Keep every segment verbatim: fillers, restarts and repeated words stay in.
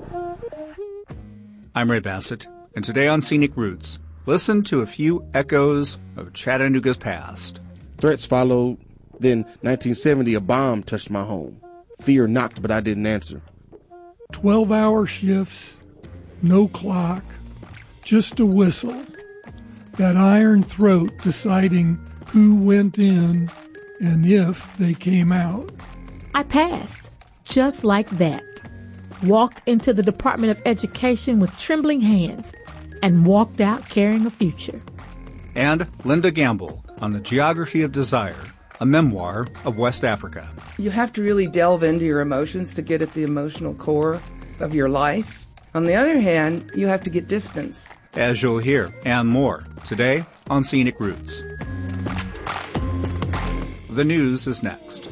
I'm Ray Bassett, and today on Scenic Roots, listen to a few echoes of Chattanooga's past. Threats followed. Then, nineteen seventy, a bomb touched my home. Fear knocked, but I didn't answer. twelve-hour shifts, no clock, just a whistle. That iron throat deciding who went in and if they came out. I passed, just like that. Walked into the Department of Education with trembling hands and walked out carrying a future. And Linda Gamble on the Geography of Desire, a memoir of West Africa. You have to really delve into your emotions to get at the emotional core of your life. On the other hand, you have to get distance. As you'll hear, and more, today on Scenic Roots. The news is next.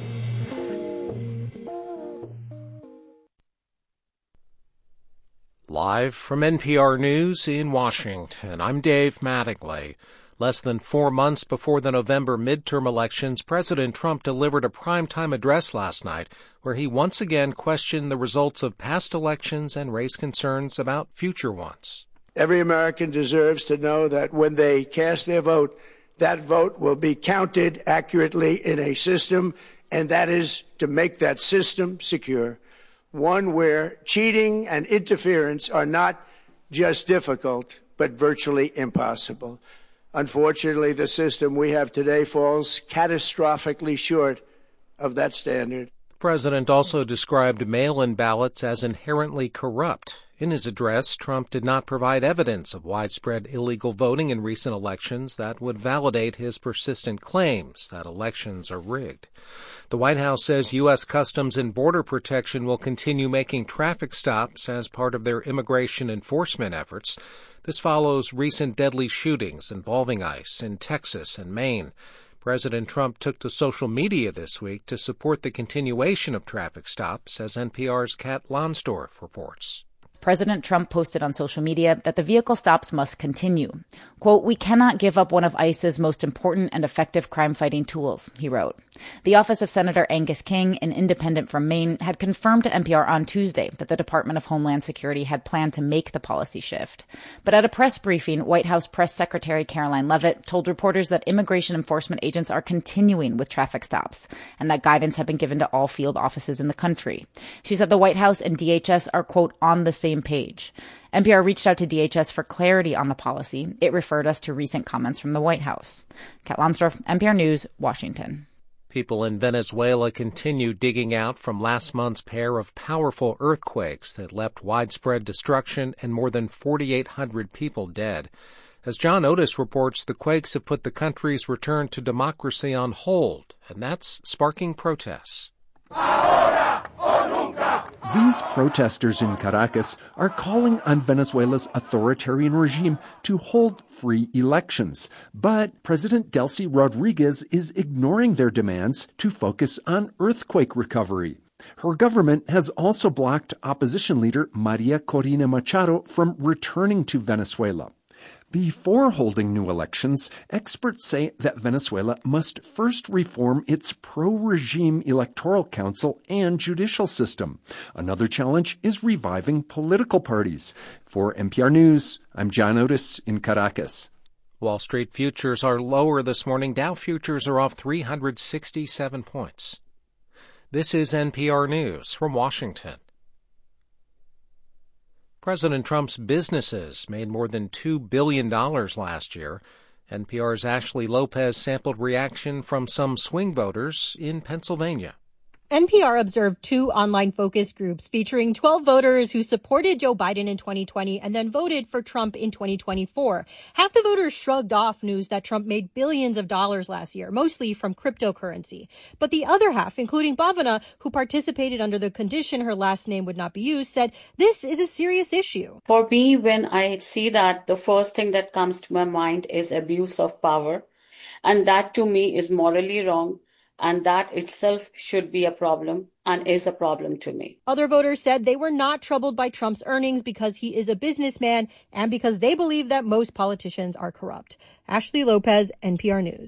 Live from N P R News in Washington, I'm Dave Mattingly. Less than four months before the November midterm elections, President Trump delivered a primetime address last night where he once again questioned the results of past elections and raised concerns about future ones. Every American deserves to know that when they cast their vote, that vote will be counted accurately in a system, and that is to make that system secure. One where cheating and interference are not just difficult, but virtually impossible. Unfortunately, the system we have today falls catastrophically short of that standard. The president also described mail-in ballots as inherently corrupt. In his address, Trump did not provide evidence of widespread illegal voting in recent elections that would validate his persistent claims that elections are rigged. The White House says U S. Customs and Border Protection will continue making traffic stops as part of their immigration enforcement efforts. This follows recent deadly shootings involving ICE in Texas and Maine. President Trump took to social media this week to support the continuation of traffic stops, as N P R's Kat Lonsdorf reports. President Trump posted on social media that the vehicle stops must continue. Quote, "We cannot give up one of ICE's most important and effective crime-fighting tools," he wrote. The office of Senator Angus King, an independent from Maine, had confirmed to N P R on Tuesday that the Department of Homeland Security had planned to make the policy shift. But at a press briefing, White House Press Secretary Caroline Leavitt told reporters that immigration enforcement agents are continuing with traffic stops and that guidance had been given to all field offices in the country. She said the White House and D H S are, quote, on the same page. N P R reached out to D H S for clarity on the policy. It referred us to recent comments from the White House. Kat Lonsdorf, N P R News, Washington. People in Venezuela continue digging out from last month's pair of powerful earthquakes that left widespread destruction and more than forty-eight hundred people dead. As John Otis reports, the quakes have put the country's return to democracy on hold, and that's sparking protests. These protesters in Caracas are calling on Venezuela's authoritarian regime to hold free elections. But President Delcy Rodriguez is ignoring their demands to focus on earthquake recovery. Her government has also blocked opposition leader Maria Corina Machado from returning to Venezuela. Before holding new elections, experts say that Venezuela must first reform its pro-regime electoral council and judicial system. Another challenge is reviving political parties. For N P R News, I'm John Otis in Caracas. Wall Street futures are lower this morning. Dow futures are off three hundred sixty-seven points. This is N P R News from Washington. President Trump's businesses made more than two billion dollars last year. N P R's Ashley Lopez sampled reaction from some swing voters in Pennsylvania. N P R observed two online focus groups featuring twelve voters who supported Joe Biden in twenty twenty and then voted for Trump in twenty twenty-four. Half the voters shrugged off news that Trump made billions of dollars last year, mostly from cryptocurrency. But the other half, including Bhavana, who participated under the condition her last name would not be used, said this is a serious issue. For me, when I see that, the first thing that comes to my mind is abuse of power. And that to me is morally wrong. And that itself should be a problem and is a problem to me. Other voters said they were not troubled by Trump's earnings because he is a businessman and because they believe that most politicians are corrupt. Ashley Lopez, N P R News.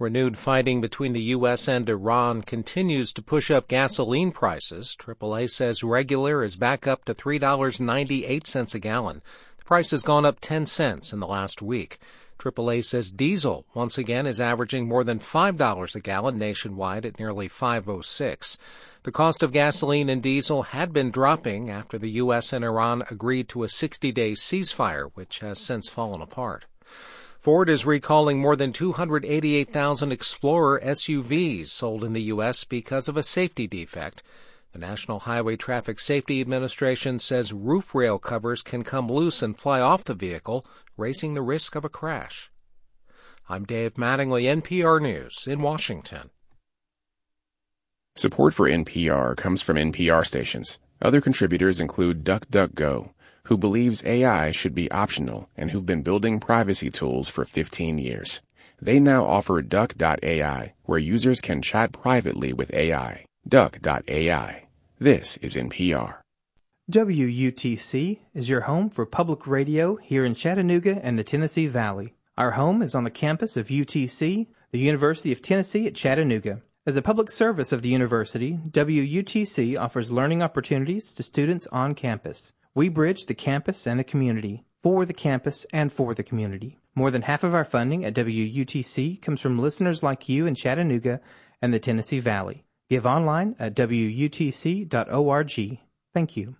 Renewed fighting between the U S and Iran continues to push up gasoline prices. triple A says regular is back up to three dollars and ninety-eight cents a gallon. The price has gone up ten cents in the last week. triple A says diesel, once again, is averaging more than five dollars a gallon nationwide at nearly five oh six. The cost of gasoline and diesel had been dropping after the U S and Iran agreed to a sixty-day ceasefire, which has since fallen apart. Ford is recalling more than two hundred eighty-eight thousand Explorer S U Vs sold in the U S because of a safety defect. The National Highway Traffic Safety Administration says roof rail covers can come loose and fly off the vehicle, raising the risk of a crash. I'm Dave Mattingly, N P R News in Washington. Support for N P R comes from N P R stations. Other contributors include DuckDuckGo, who believes A I should be optional and who've been building privacy tools for fifteen years. They now offer Duck dot A I, where users can chat privately with A I. Duck dot A I. This is N P R. W U T C is your home for public radio here in Chattanooga and the Tennessee Valley. Our home is on the campus of U T C, the University of Tennessee at Chattanooga. As a public service of the university, W U T C offers learning opportunities to students on campus. We bridge the campus and the community, for the campus and for the community. More than half of our funding at W U T C comes from listeners like you in Chattanooga and the Tennessee Valley. Give online at W U T C dot org. Thank you.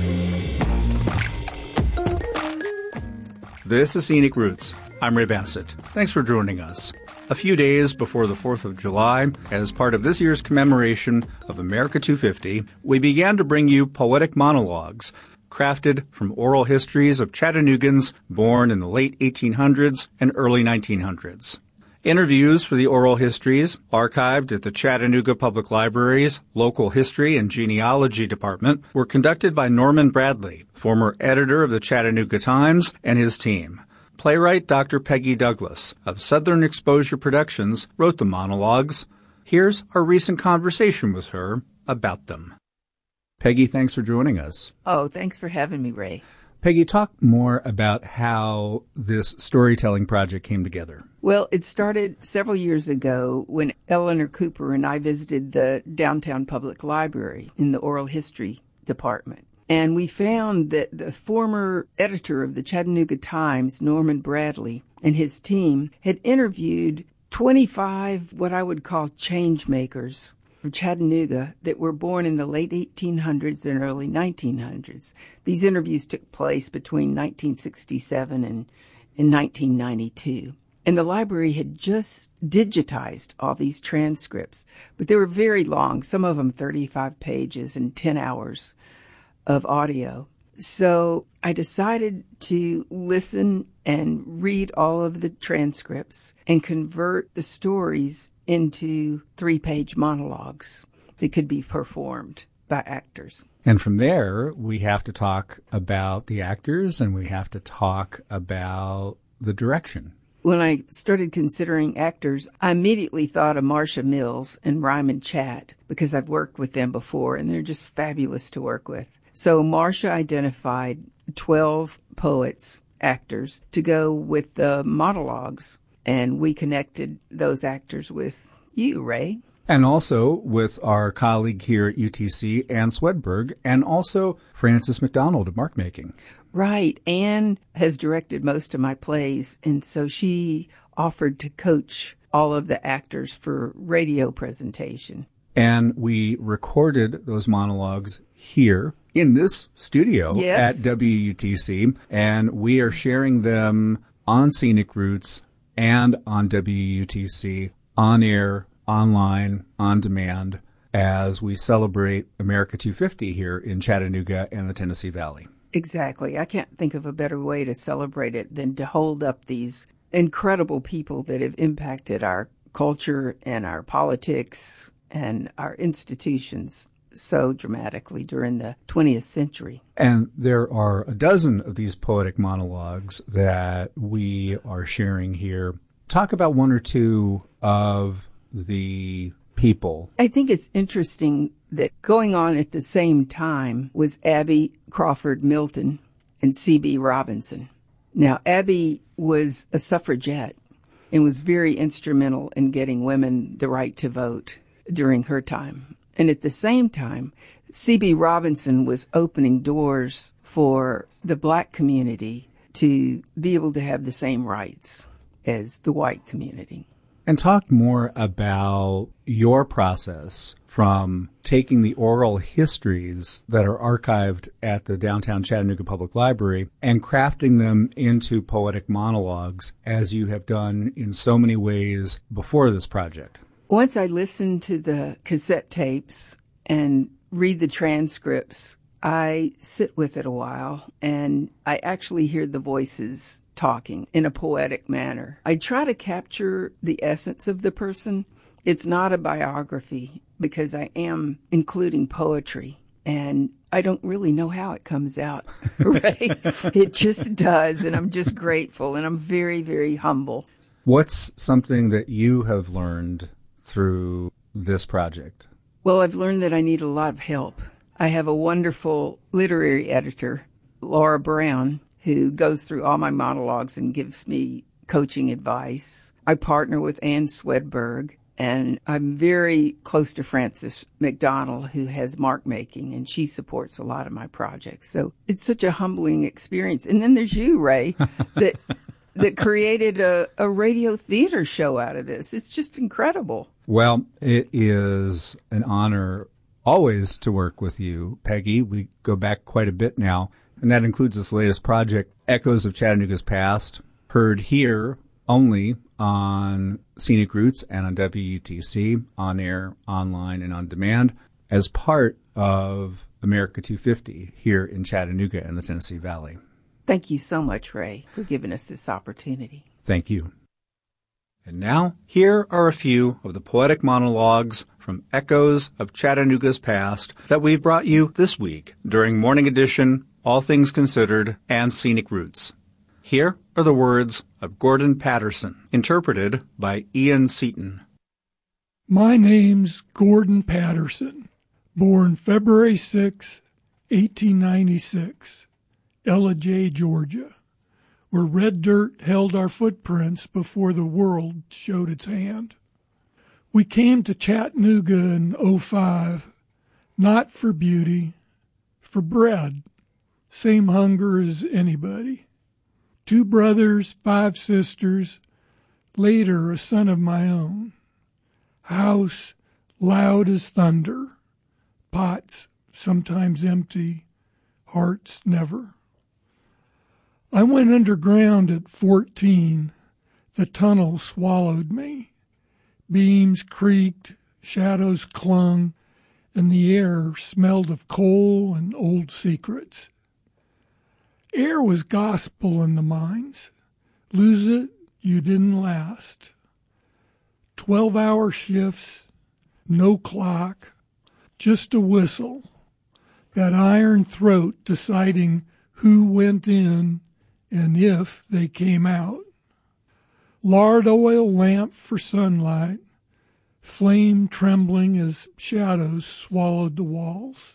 This is Scenic Roots. I'm Ray Bassett. Thanks for joining us. A few days before the fourth of July, as part of this year's commemoration of America two fifty, we began to bring you poetic monologues crafted from oral histories of Chattanoogans born in the late eighteen hundreds and early nineteen hundreds. Interviews for the oral histories, archived at the Chattanooga Public Library's Local History and Genealogy Department, were conducted by Norman Bradley, former editor of the Chattanooga Times, and his team. Playwright Doctor Peggy Douglas of Southern Exposure Productions wrote the monologues. Here's our recent conversation with her about them. Peggy, thanks for joining us. Oh, thanks for having me, Ray. Peggy, talk more about how this storytelling project came together. Well, it started several years ago when Eleanor Cooper and I visited the downtown public library in the oral history department. And we found that the former editor of the Chattanooga Times, Norman Bradley, and his team had interviewed twenty-five what I would call change makers from Chattanooga that were born in the late eighteen hundreds and early nineteen hundreds. These interviews took place between nineteen sixty-seven and, and nineteen ninety-two. And the library had just digitized all these transcripts, but they were very long, some of them thirty-five pages and ten hours of audio. So I decided to listen and read all of the transcripts and convert the stories into three-page monologues that could be performed by actors. And from there, we have to talk about the actors and we have to talk about the direction. When I started considering actors, I immediately thought of Marcia Mills and Ryman Chatt because I've worked with them before and they're just fabulous to work with. So Marcia identified twelve poets, actors, to go with the monologues, and we connected those actors with you, Ray. And also with our colleague here at U T C, Ann Swedberg, and also Frances McDonald of Mark Making. Right. Ann has directed most of my plays, and so she offered to coach all of the actors for radio presentation. And we recorded those monologues here in this studio yes. at W U T C, and we are sharing them on Scenic Roots and on W U T C, on air, online, on demand, as we celebrate America two fifty here in Chattanooga and the Tennessee Valley. Exactly. I can't think of a better way to celebrate it than to hold up these incredible people that have impacted our culture and our politics and our institutions so dramatically during the twentieth century. And there are a dozen of these poetic monologues that we are sharing here. Talk about one or two of the people. I think it's interesting that going on at the same time was Abby Crawford Milton and C B Robinson. Now, Abby was a suffragette, and was very instrumental in getting women the right to vote during her time. And at the same time, C B Robinson was opening doors for the black community to be able to have the same rights as the white community. And talk more about your process from taking the oral histories that are archived at the downtown Chattanooga Public Library and crafting them into poetic monologues, as you have done in so many ways before this project. Once I listen to the cassette tapes and read the transcripts, I sit with it a while, and I actually hear the voices talking in a poetic manner. I try to capture the essence of the person. It's not a biography because I am including poetry, and I don't really know how it comes out, right? It just does, and I'm just grateful, and I'm very, very humble. What's something that you have learned through this project? Well, I've learned that I need a lot of help. I have a wonderful literary editor, Laura Brown, who goes through all my monologues and gives me coaching advice. I partner with Ann Swedberg, and I'm very close to Frances McDonald, who has mark making, and she supports a lot of my projects. So it's such a humbling experience. And then there's you, Ray, that that created a, a radio theater show out of this. It's just incredible. Well, it is an honor always to work with you, Peggy. We go back quite a bit now, and that includes this latest project, Echoes of Chattanooga's Past, heard here only on Scenic Roots and on W U T C, on air, online, and on demand, as part of America two fifty here in Chattanooga and the Tennessee Valley. Thank you so much, Ray, for giving us this opportunity. Thank you. And now, here are a few of the poetic monologues from Echoes of Chattanooga's Past that we've brought you this week during Morning Edition, All Things Considered, and Scenic Roots. Here are the words of Gordon Patterson, interpreted by Ian Seaton. My name's Gordon Patterson, born February sixth, eighteen ninety-six, Ellijay, Georgia, where red dirt held our footprints before the world showed its hand. We came to Chattanooga in oh five, not for beauty, for bread, same hunger as anybody. Two brothers, five sisters, later a son of my own. House loud as thunder, pots sometimes empty, hearts never. I went underground at fourteen. The tunnel swallowed me. Beams creaked, shadows clung, and the air smelled of coal and old secrets. Air was gospel in the mines. Lose it, you didn't last. Twelve-hour shifts, no clock, just a whistle. That iron throat deciding who went in and if they came out. Lard oil lamp for sunlight, flame trembling as shadows swallowed the walls.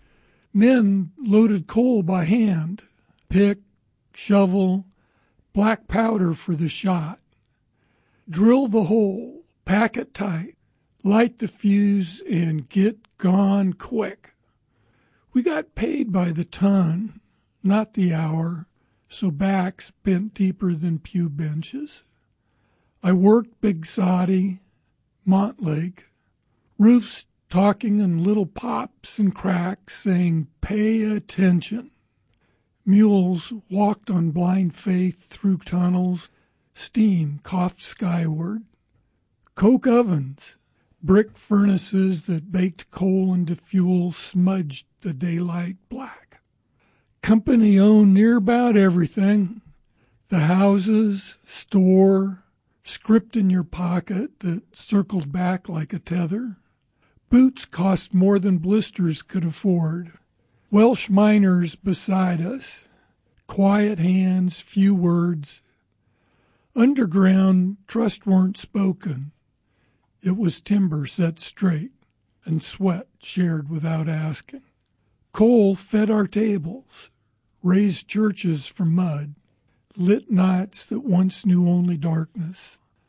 Men loaded coal by hand, pick, shovel, black powder for the shot. Drill the hole, pack it tight, light the fuse, and get gone quick. We got paid by the ton, not the hour, so backs bent deeper than pew benches. I worked Big Soddy, Montlake, roofs talking in little pops and cracks saying, pay attention. Mules walked on blind faith through tunnels, steam coughed skyward. Coke ovens, brick furnaces that baked coal into fuel smudged the daylight black. Company owned near about everything. The houses, store, script in your pocket that circled back like a tether. Boots cost more than blisters could afford. Welsh miners beside us. Quiet hands, few words. Underground, trust weren't spoken. It was timber set straight and sweat shared without asking. Coal fed our tables, raised churches from mud, lit nights that once knew only darkness.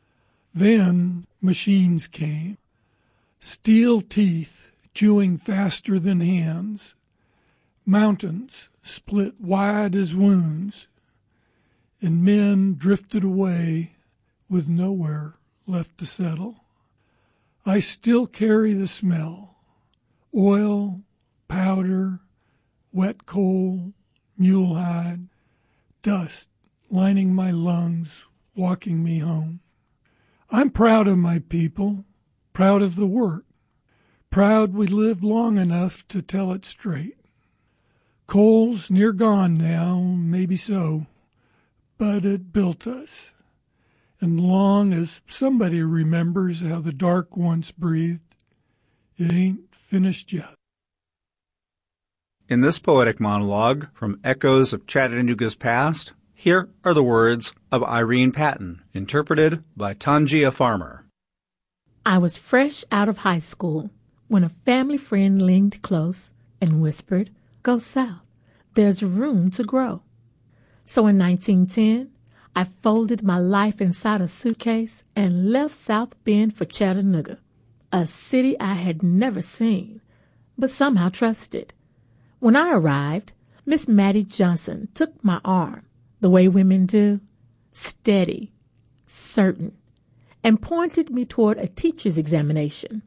Then machines came, steel teeth chewing faster than hands, mountains split wide as wounds, and men drifted away with nowhere left to settle. I still carry the smell, oil, powder, wet coal, mule hide, dust lining my lungs, walking me home. I'm proud of my people, proud of the work, proud we lived long enough to tell it straight. Coal's near gone now, maybe so, but it built us. And long as somebody remembers how the dark once breathed, it ain't finished yet. In this poetic monologue from Echoes of Chattanooga's Past, here are the words of Irene Patton, interpreted by Tangia Farmer. I was fresh out of high school when a family friend leaned close and whispered, "Go south. There's room to grow." So in nineteen ten, I folded my life inside a suitcase and left South Bend for Chattanooga, a city I had never seen, but somehow trusted. When I arrived, Miss Mattie Johnson took my arm, the way women do, steady, certain, and pointed me toward a teacher's examination.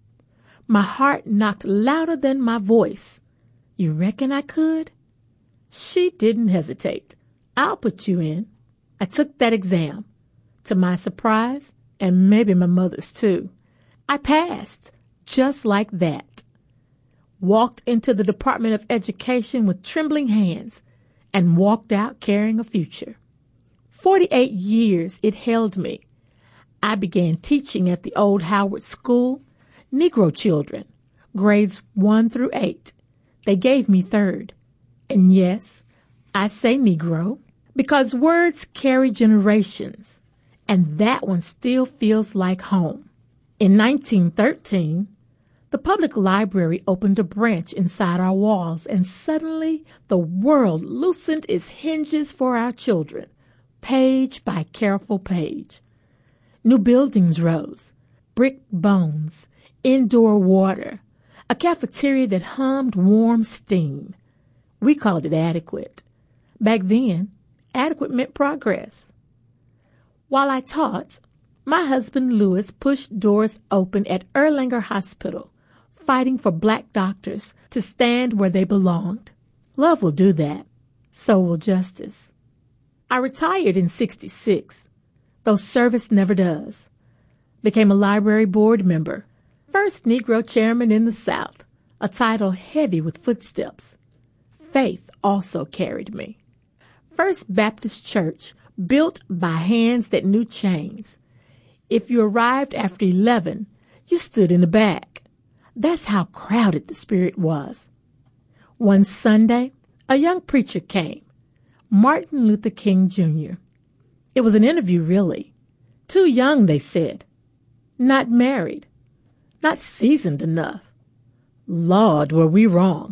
My heart knocked louder than my voice. "You reckon I could?" She didn't hesitate. "I'll put you in." I took that exam. To my surprise, and maybe my mother's too, I passed just like that. Walked into the Department of Education with trembling hands and walked out carrying a future. Forty-eight years it held me. I began teaching at the old Howard School, Negro children, grades one through eight. They gave me third. And yes, I say Negro because words carry generations, and that one still feels like home. In nineteen thirteen, the public library opened a branch inside our walls, and suddenly the world loosened its hinges for our children, page by careful page. New buildings rose, brick bones, indoor water, a cafeteria that hummed warm steam. We called it adequate. Back then, adequate meant progress. While I taught, my husband Louis pushed doors open at Erlanger Hospital, fighting for black doctors to stand where they belonged. Love will do that. So will justice. I retired in sixty-six, though service never does. Became a library board member, first Negro chairman in the South, a title heavy with footsteps. Faith also carried me. First Baptist Church, built by hands that knew chains. If you arrived after eleven, you stood in the back. That's how crowded the spirit was. One Sunday, a young preacher came, Martin Luther King Junior It was an interview, really. Too young, they said. Not married. Not seasoned enough. Lord, were we wrong.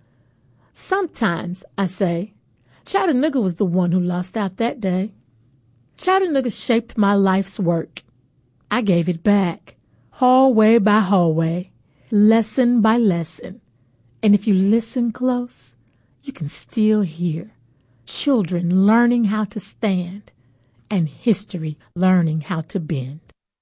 Sometimes, I say, Chattanooga was the one who lost out that day. Chattanooga shaped my life's work. I gave it back, hallway by hallway, lesson by lesson. And if you listen close, you can still hear children learning how to stand and history learning how to bend.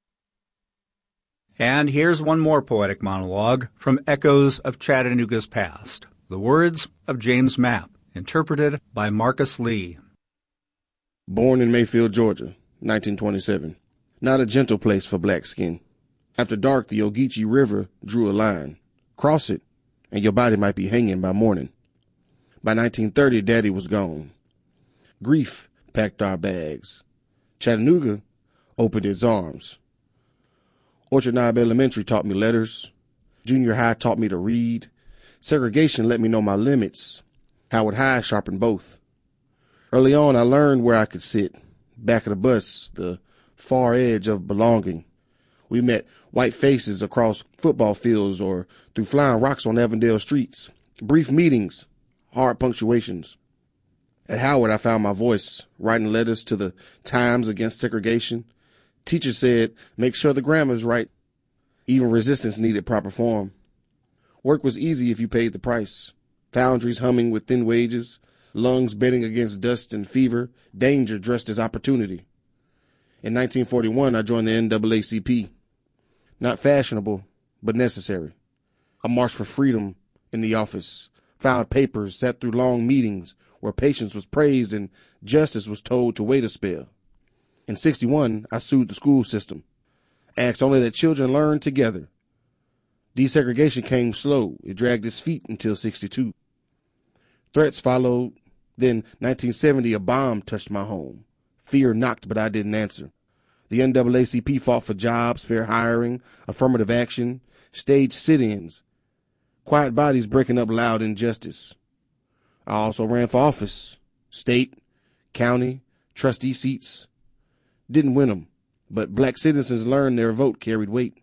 And here's one more poetic monologue from Echoes of Chattanooga's Past, the words of James Mapp, interpreted by Marcus Lee. Born in Mayfield, Georgia, nineteen twenty-seven. Not a gentle place for black skin. After dark, the Ogeechee River drew a line. Cross it, and your body might be hanging by morning. By nineteen thirty, Daddy was gone. Grief packed our bags. Chattanooga opened its arms. Orchard Knob Elementary taught me letters. Junior high taught me to read. Segregation let me know my limits. Howard High sharpened both. Early on, I learned where I could sit. Back of the bus, the far edge of belonging. We met white faces across football fields or through flying rocks on Avondale streets. Brief meetings, hard punctuations. At Howard, I found my voice, writing letters to the Times against segregation, Teachers said, make sure the grammar's right. Even resistance needed proper form. Work was easy if you paid the price. Foundries humming with thin wages, lungs betting against dust and fever, danger dressed as opportunity. In nineteen forty-one, I joined the N double A C P. Not fashionable, but necessary. I marched for freedom in the office, filed papers, sat through long meetings where patience was praised and justice was told to wait a spell. In sixty-one, I sued the school system, asked only that children learn together. Desegregation came slow. It dragged its feet until sixty-two. Threats followed. Then, nineteen seventy, a bomb touched my home. Fear knocked, but I didn't answer. The N double A C P fought for jobs, fair hiring, affirmative action, staged sit-ins, quiet bodies breaking up loud injustice. I also ran for office, state, county, trustee seats. Didn't win them, but black citizens learned their vote carried weight.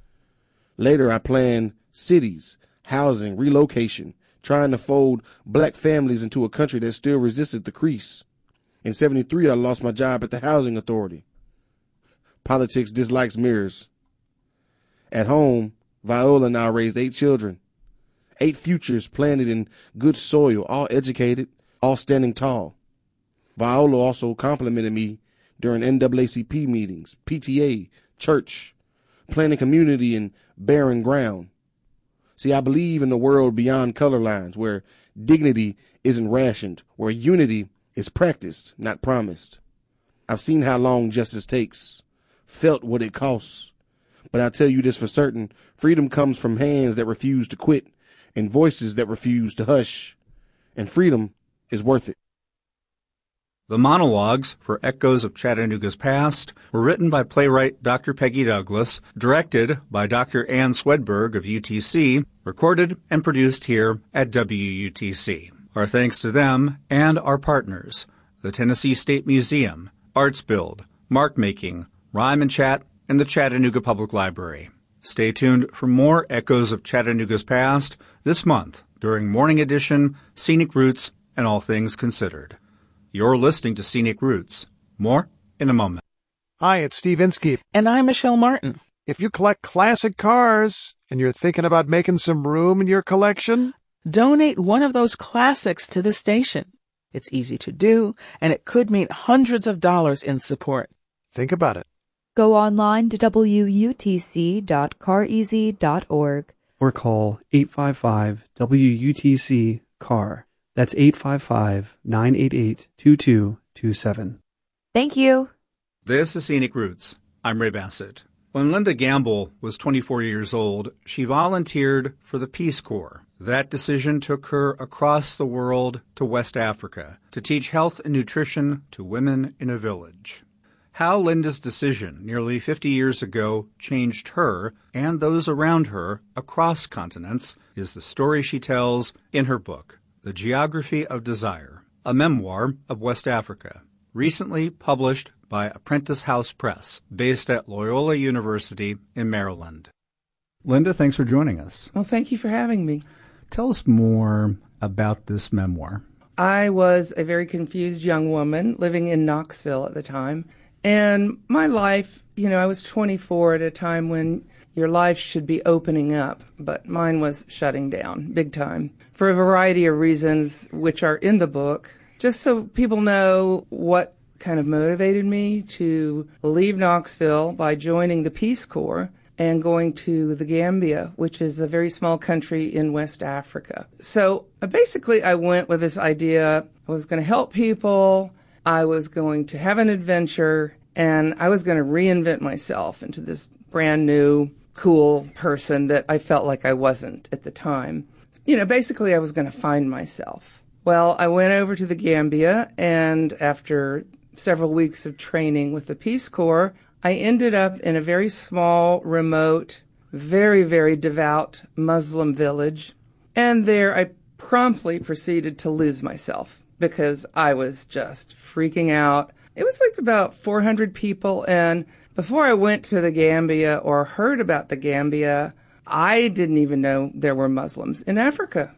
Later, I planned cities, housing, relocation, trying to fold black families into a country that still resisted the crease. In seventy-three, I lost my job at the Housing Authority. Politics dislikes mirrors. At home, Viola and I raised eight children, eight futures planted in good soil, all educated, all standing tall. Viola also complimented me during N double A C P meetings, P T A, church, planting community and barren ground. See, I believe in a world beyond color lines, where dignity isn't rationed, where unity is practiced, not promised. I've seen how long justice takes, felt what it costs. But I tell you this for certain, freedom comes from hands that refuse to quit and voices that refuse to hush. And freedom is worth it. The monologues for Echoes of Chattanooga's Past were written by playwright Doctor Peggy Douglas, directed by Doctor Ann Swedberg of U T C, recorded and produced here at W U T C. Our thanks to them and our partners, the Tennessee State Museum, ArtsBuild, Markmaking, Rhyme and Chat, and the Chattanooga Public Library. Stay tuned for more Echoes of Chattanooga's Past this month during Morning Edition, Scenic Roots, and All Things Considered. You're listening to Scenic Roots. More in a moment. Hi, it's Steve Inskeep. And I'm Michelle Martin. If you collect classic cars and you're thinking about making some room in your collection, donate one of those classics to the station. It's easy to do, and it could mean hundreds of dollars in support. Think about it. Go online to W U T C dot car easy dot org. Or call eight five five W U T C C A R. That's eight five five, nine eight eight, two two two seven. Thank you. This is Scenic Roots. I'm Ray Bassett. When Linda Gamble was twenty-four years old, she volunteered for the Peace Corps. That decision took her across the world to West Africa to teach health and nutrition to women in a village. How Linda's decision nearly fifty years ago changed her and those around her across continents is the story she tells in her book, The Geography of Desire, a memoir of West Africa, recently published by Apprentice House Press, based at Loyola University in Maryland. Linda, thanks for joining us. Well, thank you for having me. Tell us more about this memoir. I was a very confused young woman living in Knoxville at the time. And my life, you know, I was twenty-four at a time when your life should be opening up, but mine was shutting down big time for a variety of reasons, which are in the book. Just so people know what kind of motivated me to leave Knoxville by joining the Peace Corps and going to the Gambia, which is a very small country in West Africa. So uh, basically I went with this idea I was going to help people, I was going to have an adventure, and I was going to reinvent myself into this brand new, cool person that I felt like I wasn't at the time. You know, basically I was going to find myself. Well, I went over to the Gambia, and after several weeks of training with the Peace Corps, I ended up in a very small, remote, very, very devout Muslim village. And there I promptly proceeded to lose myself because I was just freaking out. It was like about four hundred people, and before I went to the Gambia or heard about the Gambia, I didn't even know there were Muslims in Africa.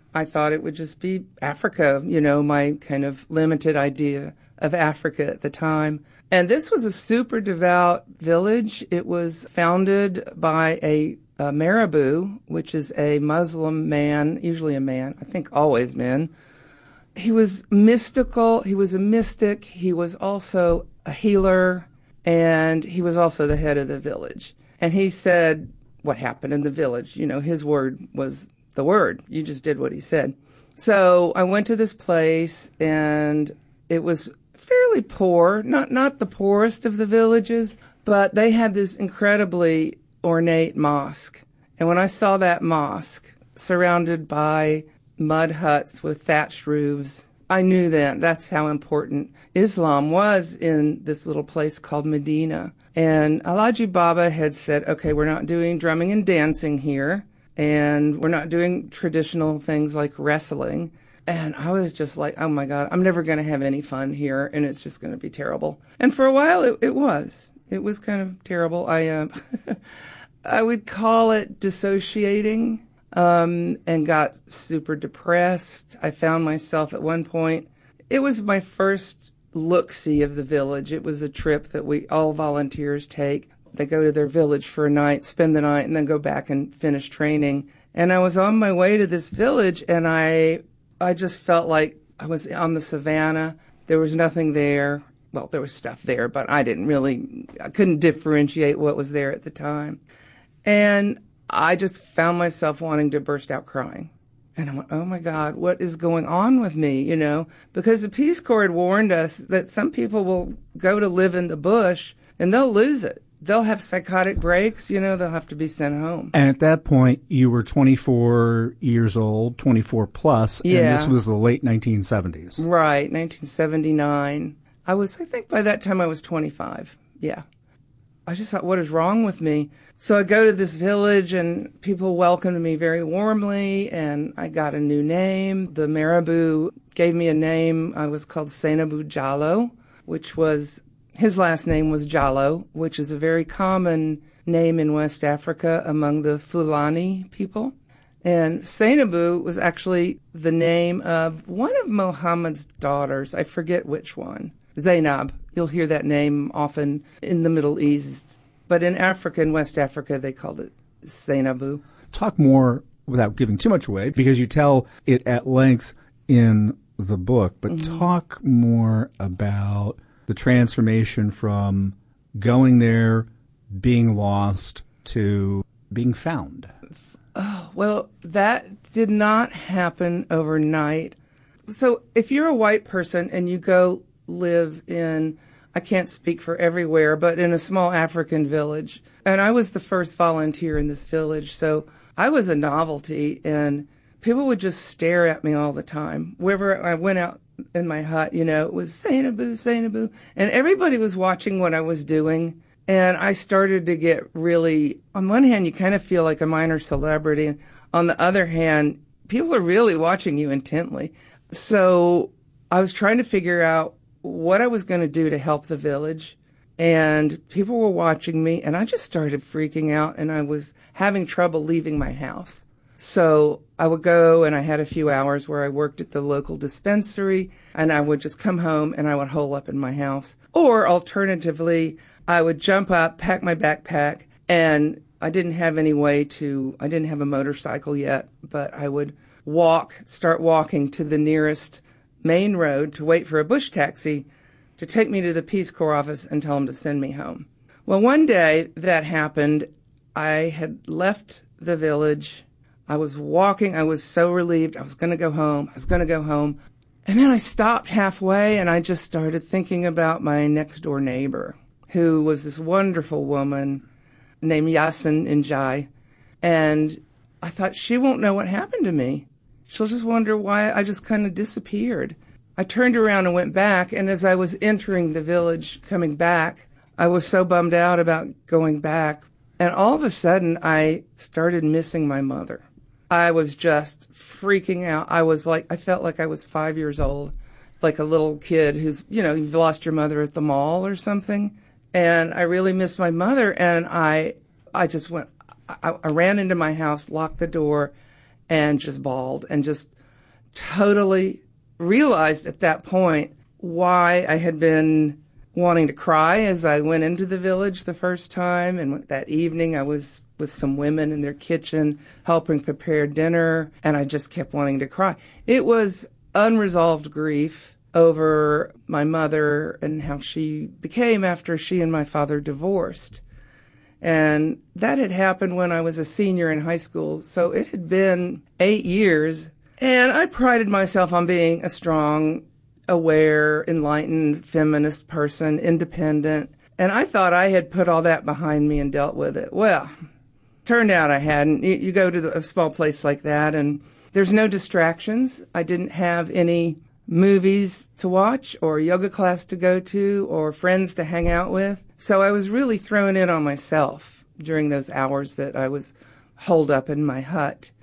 I thought it would just be Africa, you know, my kind of limited idea of Africa at the time. And this was a super devout village. It was founded by a, a Marabout, which is a Muslim man, usually a man, I think always men. He was mystical. He was a mystic. He was also a healer, and he was also the head of the village. And he said what happened in the village. You know, his word was the word. You just did what he said. So I went to this place, and it was fairly poor, not not the poorest of the villages, but they had this incredibly ornate mosque. And when I saw that mosque surrounded by mud huts with thatched roofs, I knew then that's how important Islam was in this little place called Medina. And Alhaji Baba had said, okay, we're not doing drumming and dancing here, and we're not doing traditional things like wrestling. And I was just like, oh my God, I'm never going to have any fun here, and it's just going to be terrible. And for a while, it, it was. It was kind of terrible. I, uh, I would call it dissociating, um, and got super depressed. I found myself at one point, it was my first look-see of the village. It was a trip that we all volunteers take. They go to their village for a night, spend the night, and then go back and finish training. And I was on my way to this village, and I I just felt like I was on the savannah. There was nothing there. Well, there was stuff there, but I didn't really, I couldn't differentiate what was there at the time. And I just found myself wanting to burst out crying. And I went, oh my God, what is going on with me, you know? Because the Peace Corps had warned us that some people will go to live in the bush and they'll lose it. They'll have psychotic breaks, you know, they'll have to be sent home. And at that point, you were twenty-four years old, twenty-four plus, yeah. And this was the late nineteen seventies. Right, nineteen seventy-nine. I was, I think by that time I was twenty-five, yeah. I just thought, what is wrong with me? So I go to this village, and people welcomed me very warmly, and I got a new name. The Marabout gave me a name. I was called Seynabou Jallow, which was... His last name was Jallow, which is a very common name in West Africa among the Fulani people. And Seynabou was actually the name of one of Muhammad's daughters. I forget which one. Zainab. You'll hear that name often in the Middle East. But in Africa, in West Africa, they called it Seynabou. Talk more, without giving too much away, because you tell it at length in the book, but mm-hmm. talk more about the transformation from going there, being lost, to being found. Oh, well, that did not happen overnight. So if you're a white person and you go live in, I can't speak for everywhere, but in a small African village, and I was the first volunteer in this village, so I was a novelty, and people would just stare at me all the time. Wherever I went out in my hut, you know, it was Seynabou, Seynabou. And everybody was watching what I was doing. And I started to get really, on one hand, you kind of feel like a minor celebrity. On the other hand, people are really watching you intently. So I was trying to figure out what I was going to do to help the village. And people were watching me, and I just started freaking out, and I was having trouble leaving my house. So I would go, and I had a few hours where I worked at the local dispensary, and I would just come home and I would hole up in my house. Or alternatively, I would jump up, pack my backpack, and I didn't have any way to, I didn't have a motorcycle yet, but I would walk, start walking to the nearest main road to wait for a bush taxi to take me to the Peace Corps office and tell them to send me home. Well, one day that happened. I had left the village. I was walking. I was so relieved. I was going to go home. I was going to go home. And then I stopped halfway, and I just started thinking about my next-door neighbor, who was this wonderful woman named Yasin Njai. And I thought, she won't know what happened to me. She'll just wonder why I just kind of disappeared. I turned around and went back, and as I was entering the village, coming back, I was so bummed out about going back. And all of a sudden, I started missing my mother. I was just freaking out. I was like, I felt like I was five years old, like a little kid who's, you know, you've lost your mother at the mall or something. And I really missed my mother. And I, I just went, I, I ran into my house, locked the door, and just bawled and just totally realized at that point why I had been wanting to cry as I went into the village the first time. And that evening I was with some women in their kitchen helping prepare dinner, and I just kept wanting to cry. It was unresolved grief over my mother and how she became after she and my father divorced. And that had happened when I was a senior in high school, so it had been eight years. And I prided myself on being a strong, aware, enlightened, feminist person, independent. And I thought I had put all that behind me and dealt with it. Well, turned out I hadn't. You, you go to a small place like that, and there's no distractions. I didn't have any movies to watch or yoga class to go to or friends to hang out with. So I was really thrown in on myself during those hours that I was holed up in my hut.